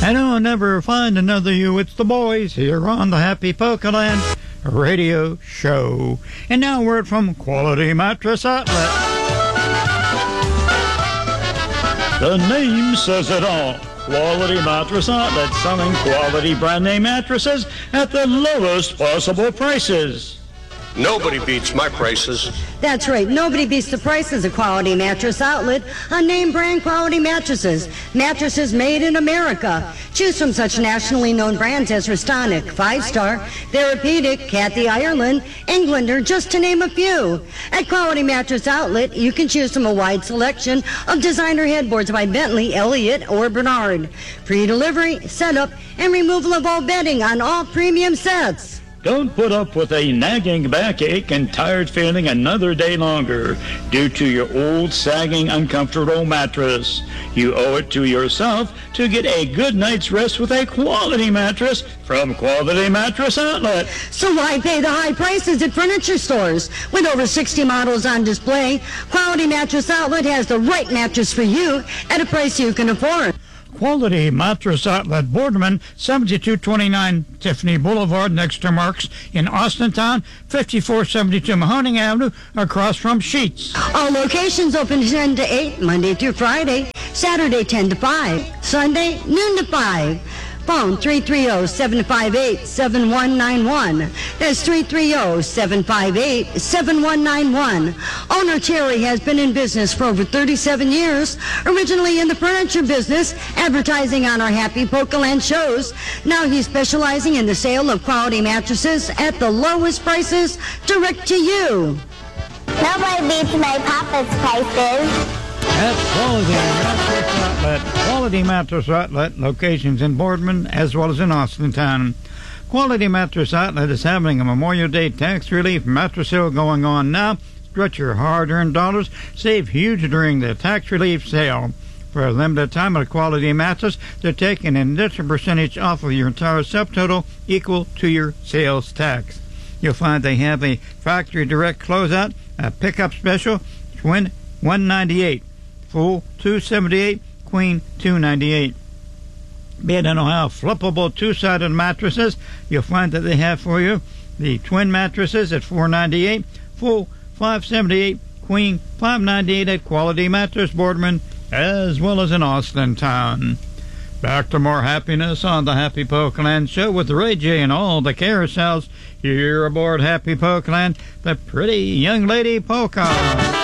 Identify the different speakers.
Speaker 1: And I'll never find another you. It's the boys here on the Happy Pokeland radio show. And now a word from Quality Mattress Outlet. The name says it all. Quality Mattress Outlet, selling quality brand name mattresses at the lowest possible prices.
Speaker 2: Nobody beats my prices.
Speaker 3: That's right. Nobody beats the prices of Quality Mattress Outlet on name brand quality mattresses. Mattresses made in America. Choose from such nationally known brands as Restonic, 5-Star, Therapeutic, Kathy Ireland, Englander, just to name a few. At Quality Mattress Outlet, you can choose from a wide selection of designer headboards by Bentley, Elliott, or Bernard. Free delivery, setup, and removal of all bedding on all premium sets.
Speaker 1: Don't put up with a nagging backache and tired feeling another day longer due to your old, sagging, uncomfortable mattress. You owe it to yourself to get a good night's rest with a quality mattress from Quality Mattress Outlet.
Speaker 3: So why pay the high prices at furniture stores? With over 60 models on display, Quality Mattress Outlet has the right mattress for you at a price you can afford.
Speaker 1: Quality Mattress Outlet, Boardman, 7229 Tiffany Boulevard, next to Mark's in Austintown, 5472 Mahoning Avenue, across from Sheets.
Speaker 3: All locations open 10 to 8, Monday through Friday, Saturday 10 to 5, Sunday noon to 5. Phone 330-758-7191. That's 330-758-7191. Owner Terry has been in business for over 37 years, originally in the furniture business, advertising on our Happy Pokeland shows. Now he's specializing in the sale of quality mattresses at the lowest prices, direct to you.
Speaker 4: Nobody beats my papa's prices.
Speaker 1: At Quality Mattress Outlet. Quality Mattress Outlet, locations in Boardman as well as in Austintown. Quality Mattress Outlet is having a Memorial Day tax relief mattress sale going on now. Stretch your hard-earned dollars. Save huge during the tax relief sale. For a limited time at a Quality Mattress, they're taking an additional percentage off of your entire subtotal equal to your sales tax. You'll find they have a factory direct closeout, a pickup special, twin $198. Full $278, queen $298. Made in Ohio, flippable two-sided mattresses. You'll find that they have for you the twin mattresses at $498, full $578, queen $598 at Quality Mattress Boardman, as well as in Austintown. Back to more happiness on the Happy Pokeland show with Ray J and all the carousels here aboard Happy Pokeland, the pretty young lady Polka.